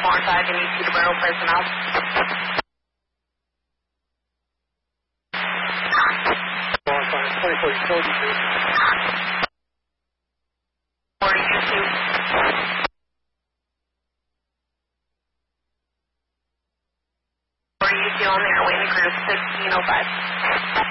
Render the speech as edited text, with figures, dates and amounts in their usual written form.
more target needs to Peterborough personnel. 24 utility group. 40 U2. 40 U2 on their way to group 1605.